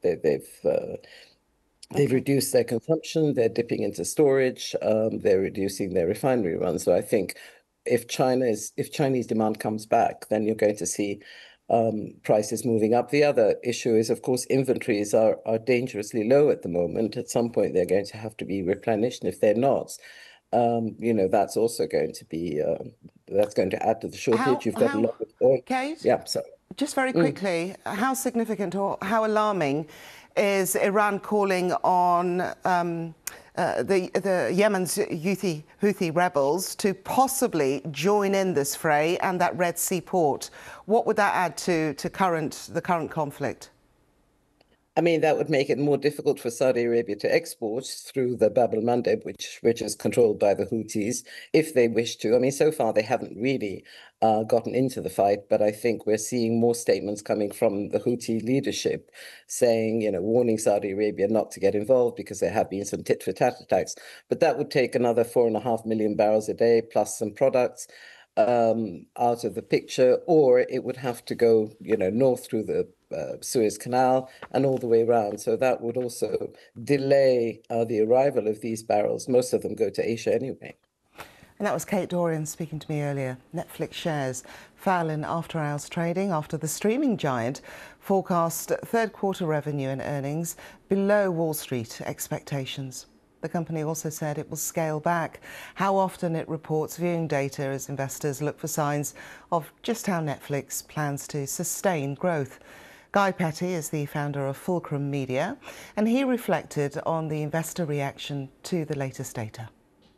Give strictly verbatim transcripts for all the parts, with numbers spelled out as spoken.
They, they've uh, they've Okay. reduced their consumption. They're dipping into storage. Um, they're reducing their refinery runs. So I think if China is if Chinese demand comes back, then you're going to see um, prices moving up. The other issue is, of course, inventories are are dangerously low at the moment. At some point, they're going to have to be replenished, and if they're not, um, you know, that's also going to be uh, that's going to add to the shortage. How, You've got a how, lot of oil. Kate, Yeah, so. just very Mm. quickly, how significant or how alarming is Iran calling on um, uh, the, the Yemen's Houthi, Houthi rebels to possibly join in this fray and that Red Sea port? What would that add to, to current, the current conflict? I mean, that would make it more difficult for Saudi Arabia to export through the Bab el-Mandeb, which which is controlled by the Houthis, if they wish to. I mean, so far they haven't really uh, gotten into the fight, but I think we're seeing more statements coming from the Houthi leadership saying, you know, warning Saudi Arabia not to get involved because there have been some tit-for-tat attacks. But that would take another four and a half million barrels a day plus some products um, out of the picture, or it would have to go, you know, north through the uh, Suez Canal and all the way around. So that would also delay uh, the arrival of these barrels. Most of them go to Asia anyway. And that was Kate Dorian speaking to me earlier. Netflix shares fell in after-hours trading after the streaming giant forecast third quarter revenue and earnings below Wall Street expectations. The company also said it will scale back how often it reports viewing data as investors look for signs of just how Netflix plans to sustain growth. Guy Petty is the founder of Fulcrum Media, and he reflected on the investor reaction to the latest data.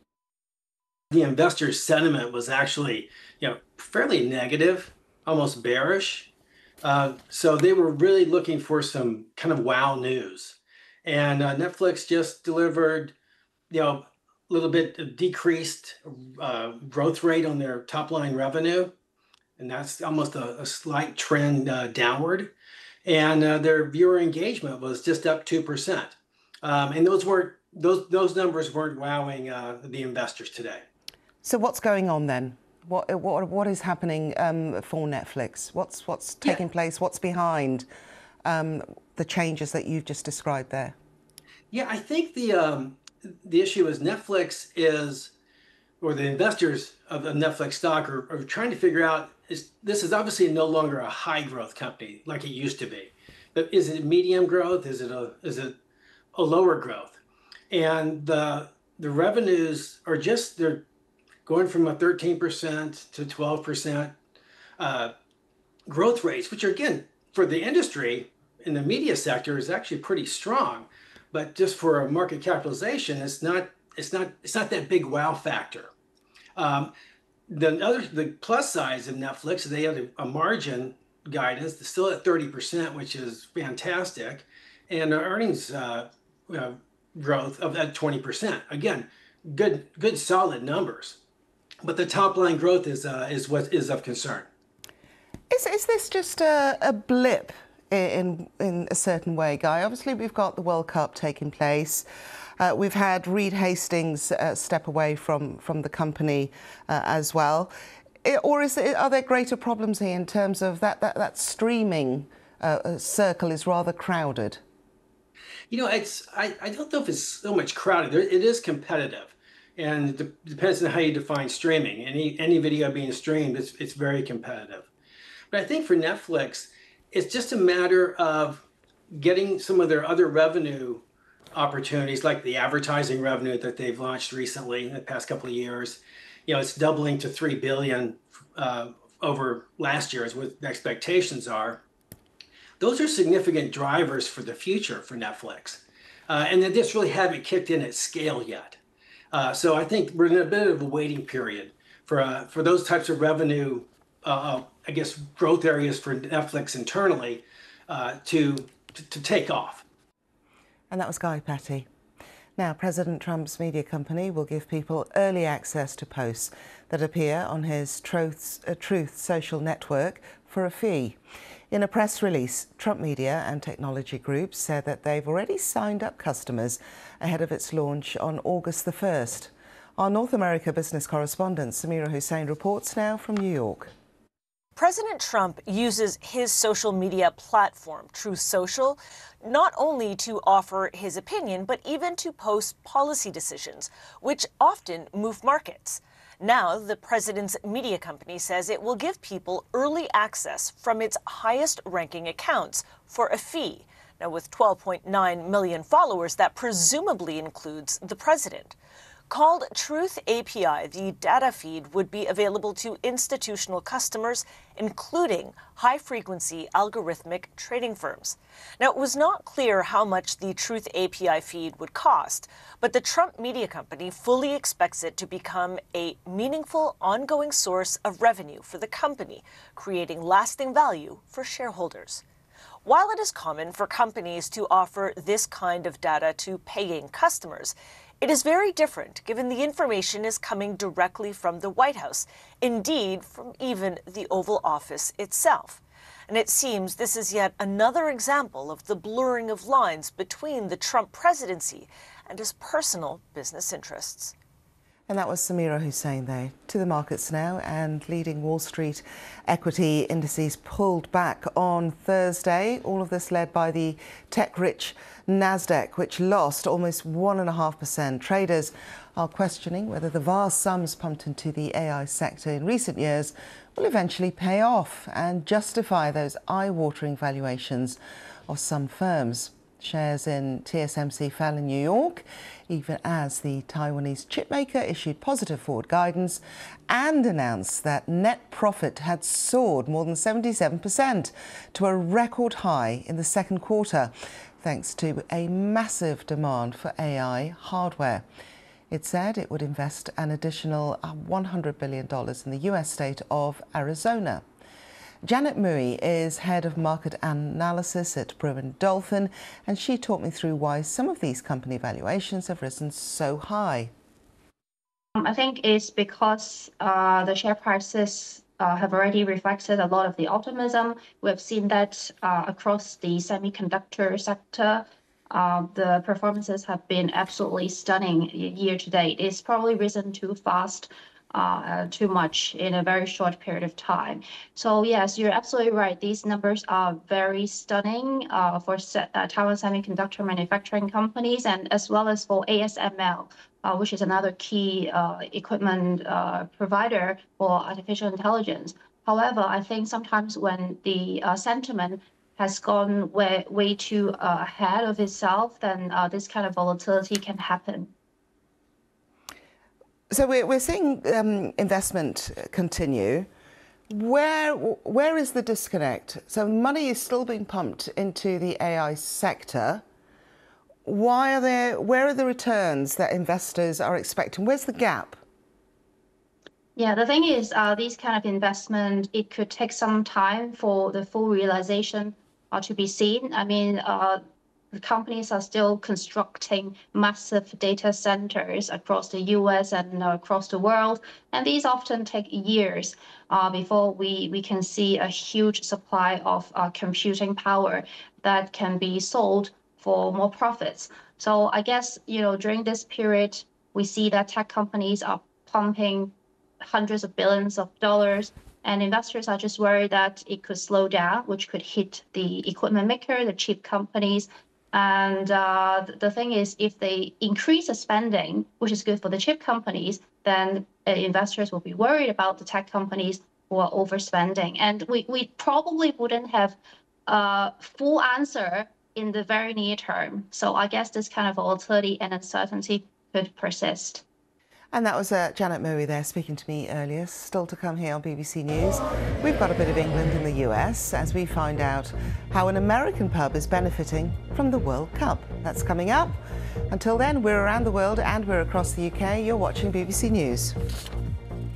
The investor sentiment was actually, you know, fairly negative, almost bearish. Uh, so they were really looking for some kind of wow news. And uh, Netflix just delivered, you know, a little bit decreased uh, growth rate on their top line revenue. And that's almost a, a slight trend uh, downward. And uh, their viewer engagement was just up two percent. Um, and those weren't, those, those numbers weren't wowing uh, the investors today. So what's going on then? What what what is happening um, for Netflix? What's what's taking yeah. place? What's behind um, the changes that you've just described there? Yeah, I think the um, the issue is Netflix is, or the investors of, of Netflix stock are, are trying to figure out, is this is obviously no longer a high growth company like it used to be. But is it medium growth? Is it a is it a lower growth? And the the revenues are just they're going from a thirteen percent to twelve percent uh, growth rates, which are, again, for the industry in the media sector is actually pretty strong. But just for a market capitalization, it's not it's not it's not that big wow factor. Um, the other the plus sides of Netflix, they have a, a margin guidance that's still at thirty percent, which is fantastic, and our earnings uh, uh, growth of at twenty percent. Again, good good solid numbers. But the top line growth is uh, is what is of concern. Is is this just a, a blip in in a certain way, Guy? Obviously, we've got the World Cup taking place. Uh, we've had Reed Hastings uh, step away from from the company uh, as well. It, or is it, are there greater problems here in terms of that that that streaming uh, circle is rather crowded? You know, it's I, I don't know if it's so much crowded. It is competitive. And it de depends on how you define streaming. Any any video being streamed, it's it's very competitive. But I think for Netflix, it's just a matter of getting some of their other revenue opportunities, like the advertising revenue that they've launched recently in the past couple of years. You know, it's doubling to three billion uh, over last year, is what the expectations are. Those are significant drivers for the future for Netflix, uh, and they just really haven't kicked in at scale yet. Uh, so I think we're in a bit of a waiting period for uh, for those types of revenue, uh, I guess, growth areas for Netflix internally uh, to, to to take off. And that was Guy Petty. Now, President Trump's media company will give people early access to posts that appear on his Truth, uh, Truth social network for a fee. In a press release, Trump Media and Technology Group said that they've already signed up customers ahead of its launch on August the first. Our North America business correspondent Samira Hussein reports now from New York. President Trump uses his social media platform, Truth Social, not only to offer his opinion, but even to post policy decisions, which often move markets. Now, the president's media company says it will give people early access from its highest-ranking accounts for a fee. Now, with twelve point nine million followers, that presumably includes the president. Called Truth A P I, the data feed would be available to institutional customers, including high-frequency algorithmic trading firms. Now, it was not clear how much the Truth A P I feed would cost, but the Trump media company fully expects it to become a meaningful, ongoing source of revenue for the company, creating lasting value for shareholders. While it is common for companies to offer this kind of data to paying customers, it is very different given the information is coming directly from the White House, indeed from even the Oval Office itself. And it seems this is yet another example of the blurring of lines between the Trump presidency and his personal business interests. And that was Samira Hussein there. To the markets now, and leading Wall Street equity indices pulled back on Thursday. All of this led by the tech-rich Nasdaq, which lost almost one and a half percent. Traders are questioning whether the vast sums pumped into the A I sector in recent years will eventually pay off and justify those eye-watering valuations of some firms. Shares in T S M C fell in New York, even as the Taiwanese chipmaker issued positive forward guidance and announced that net profit had soared more than seventy-seven percent to a record high in the second quarter, thanks to a massive demand for A I hardware. It said it would invest an additional one hundred billion dollars in the U S state of Arizona. Janet Mui is head of market analysis at Brewin Dolphin, and she talked me through why some of these company valuations have risen so high. I think it's because uh, the share prices uh, have already reflected a lot of the optimism. We've seen that uh, across the semiconductor sector. Uh, the performances have been absolutely stunning year to date. It's probably risen too fast. Uh, too much in a very short period of time. So yes, you're absolutely right. These numbers are very stunning uh, for uh, Taiwan semiconductor manufacturing companies, and as well as for A S M L, uh, which is another key uh, equipment uh, provider for artificial intelligence. However, I think sometimes when the uh, sentiment has gone way, way too uh, ahead of itself, then uh, this kind of volatility can happen. So we're, we're seeing um, investment continue. Where, where is the disconnect? So money is still being pumped into the A I sector. Why are there, where are the returns that investors are expecting? Where's the gap? Yeah, the thing is, uh, these kind of investment, it could take some time for the full realization uh, to be seen. I mean, uh, the companies are still constructing massive data centers across the U S and uh, across the world. And these often take years uh, before we, we can see a huge supply of uh, computing power that can be sold for more profits. So I guess, you know, during this period, we see that tech companies are pumping hundreds of billions of dollars, and investors are just worried that it could slow down, which could hit the equipment maker, the chip companies. And uh, the thing is, if they increase the spending, which is good for the chip companies, then uh, investors will be worried about the tech companies who are overspending. And we, we probably wouldn't have a full answer in the very near term. So I guess this kind of volatility and uncertainty could persist. And that was uh, Janet Mui there speaking to me earlier. Still to come here on B B C News. We've got a bit of England in the U S as we find out how an American pub is benefiting from the World Cup. That's coming up. Until then, we're around the world and we're across the U K. You're watching B B C News.